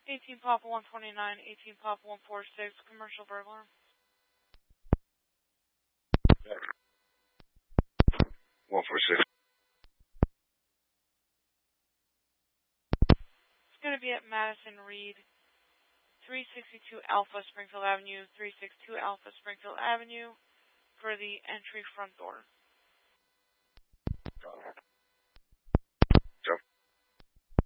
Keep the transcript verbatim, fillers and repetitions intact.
eighteen Papa one twenty-nine, eighteen Papa one forty-six, commercial burglar. one forty-six. It's going to be at Madison Reed, three sixty-two Alpha Springfield Avenue, three sixty-two Alpha Springfield Avenue, for the entry front door.